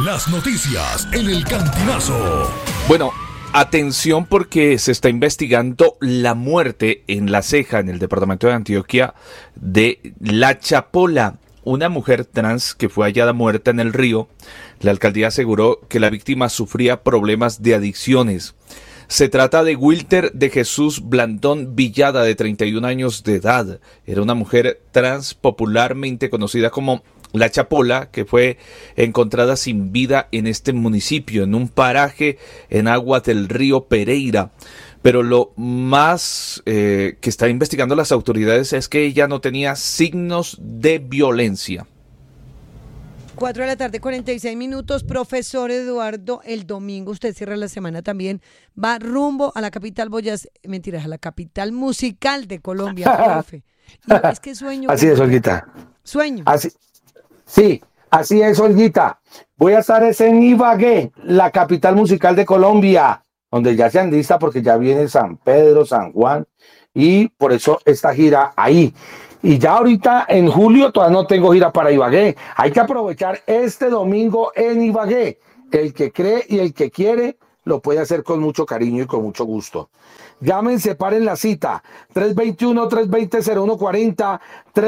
Las noticias en el Cantinazo. Bueno, atención porque se está investigando la muerte en La Ceja, en el departamento de Antioquia, de La Chapola, una mujer trans que fue hallada muerta en el río. La alcaldía aseguró que la víctima sufría problemas de adicciones. Se trata de Wilter de Jesús Blandón Villada, de 31 años de edad. Era una mujer trans popularmente conocida como La Chapola, que fue encontrada sin vida en este municipio, en un paraje en aguas del río Pereira. Pero lo más que están investigando las autoridades es que ella no tenía signos de violencia. 4 de la tarde, 46 minutos. Profesor Eduardo, el domingo, usted cierra la semana también, va rumbo a la capital a la capital musical de Colombia, profe. Y es que sueño. Así es, Olguita. Sueño. Así, sí, así es, Olguita. Voy a estar en Ibagué, la capital musical de Colombia, donde ya se lista porque ya viene San Pedro, San Juan, y por eso esta gira ahí. Y ya ahorita en julio todavía no tengo gira para Ibagué. Hay que aprovechar este domingo en Ibagué. El que cree y el que quiere lo puede hacer con mucho cariño y con mucho gusto. Llamen, separen la cita. 321-320-0140,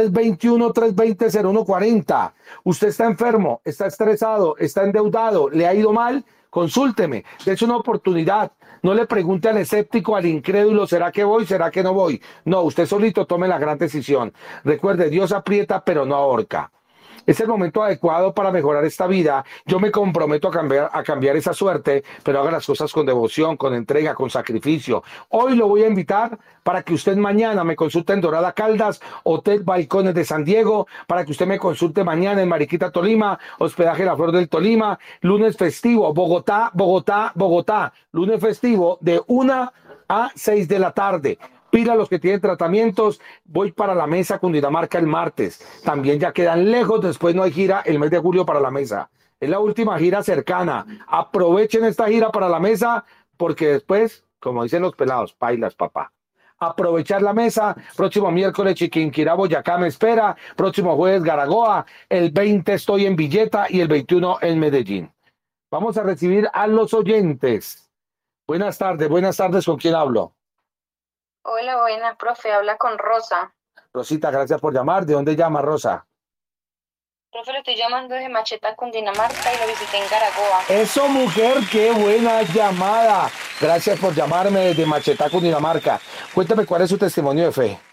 321-320-0140. Usted está enfermo, está estresado, está endeudado, le ha ido mal, consúlteme, es una oportunidad. No le pregunte al escéptico, al incrédulo, ¿será que voy, será que no voy? No, usted solito tome la gran decisión. Recuerde, Dios aprieta pero no ahorca. Es el momento adecuado para mejorar esta vida. Yo me comprometo a cambiar esa suerte, pero haga las cosas con devoción, con entrega, con sacrificio. Hoy lo voy a invitar para que usted mañana me consulte en Dorada Caldas, Hotel Balcones de San Diego, para que usted me consulte mañana en Mariquita, Tolima, hospedaje La Flor del Tolima, lunes festivo, Bogotá, Bogotá, Bogotá, lunes festivo de 1 a 6 de la tarde. Pila los que tienen tratamientos, voy para la mesa Cundinamarca el martes. También ya quedan lejos, después no hay gira el mes de julio para la mesa. Es la última gira cercana. Aprovechen esta gira para la mesa, porque después, como dicen los pelados, pailas, papá. Aprovechar la mesa. Próximo miércoles Chiquinquirá, Boyacá me espera. Próximo jueves Garagoa. El 20 estoy en Villeta y el 21 en Medellín. Vamos a recibir a los oyentes. Buenas tardes, ¿con quién hablo? Hola, buenas, profe. Habla con Rosa. Rosita, gracias por llamar. ¿De dónde llama, Rosa? Profe, lo estoy llamando desde Macheta, Cundinamarca, y lo visité en Garagoa. Eso, mujer, qué buena llamada. Gracias por llamarme desde Macheta, Cundinamarca. Cuéntame cuál es su testimonio de fe.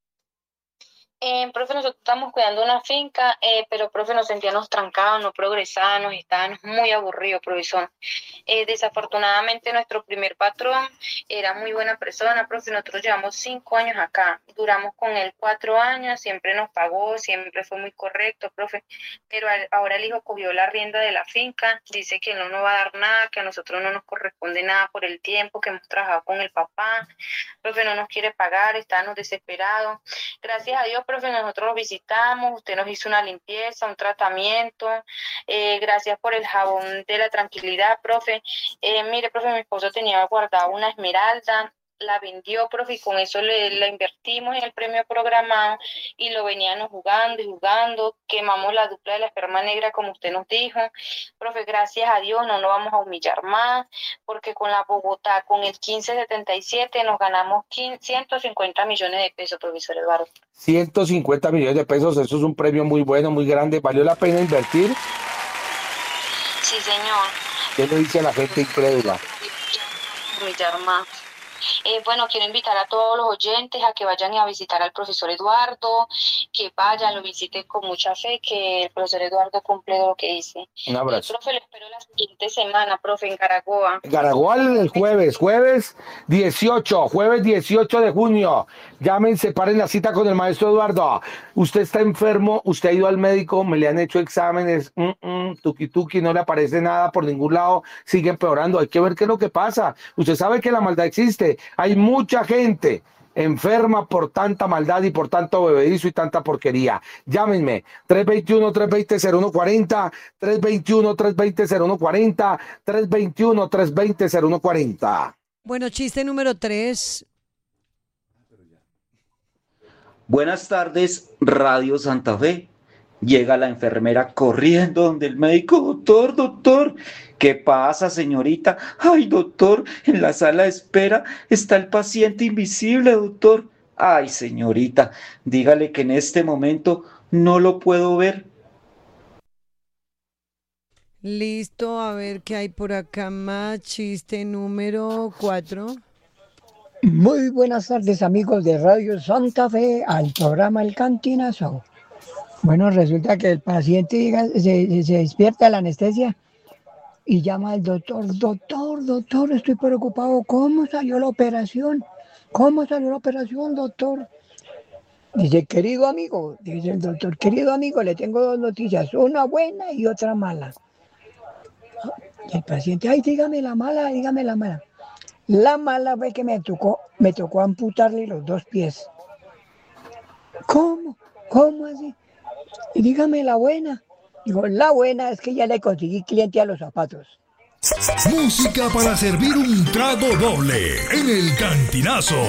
Profe, nosotros estamos cuidando una finca, pero, profe, nos sentíamos trancados, no progresábamos, estábamos muy aburridos, profesor. Desafortunadamente, nuestro primer patrón era muy buena persona, profe. Nosotros llevamos 5 años acá, duramos con él 4 años, siempre nos pagó, siempre fue muy correcto, profe. Pero ahora el hijo cogió la rienda de la finca, dice que no nos va a dar nada, que a nosotros no nos corresponde nada por el tiempo que hemos trabajado con el papá. Profe, no nos quiere pagar, estábamos desesperados. Gracias a Dios, profe, nosotros lo visitamos, usted nos hizo una limpieza, un tratamiento, gracias por el jabón de la tranquilidad, profe. Mire, profe, mi esposo tenía guardado una esmeralda, la vendió, profe, y con eso la invertimos en el premio programado y lo veníamos jugando y jugando, quemamos la dupla de la esperma negra como usted nos dijo. Profe, gracias a Dios no nos vamos a humillar más, porque con la Bogotá, con el 1577 nos ganamos 150 millones de pesos, profesor Eduardo. 150 millones de pesos, eso es un premio muy bueno, muy grande. ¿Valió la pena invertir? Sí, señor. ¿Qué le dice a la gente incrédula? Humillar más. Bueno, quiero invitar a todos los oyentes a que vayan a visitar al profesor Eduardo, que vayan, lo visiten con mucha fe, que el profesor Eduardo cumple lo que dice. Un abrazo. Profe, lo espero la siguiente semana, profe, en Garagoa. Garagoa el jueves 18 de junio. Llamen, separen la cita con el maestro Eduardo. Usted está enfermo, usted ha ido al médico, me le han hecho exámenes, tuki, no le aparece nada por ningún lado, sigue empeorando. Hay que ver qué es lo que pasa. Usted sabe que la maldad existe. Hay mucha gente enferma por tanta maldad y por tanto bebedizo y tanta porquería. Llámenme 321-320-0140, 321-320-0140, 321-320-0140. Bueno, chiste número 3. Buenas tardes, Radio Santa Fe. Llega la enfermera corriendo donde el médico, doctor, doctor. ¿Qué pasa, señorita? Ay, doctor, en la sala de espera está el paciente invisible, doctor. Ay, señorita, dígale que en este momento no lo puedo ver. Listo, a ver qué hay por acá más. Chiste número 4. Muy buenas tardes, amigos de Radio Santa Fe, al programa El Cantinazo. Bueno, resulta que el paciente se despierta de la anestesia y llama al doctor. Doctor, doctor, estoy preocupado. ¿Cómo salió la operación? ¿Cómo salió la operación, doctor? Dice, querido amigo, dice el doctor, querido amigo, le tengo dos noticias, una buena y otra mala. Y el paciente, ay, dígame la mala, dígame la mala. La mala fue que me tocó amputarle los dos pies. ¿Cómo? ¿Cómo así? Y dígame la buena. Digo, la buena es que ya le conseguí cliente a los zapatos. Música para servir un trago doble en el Cantinazo.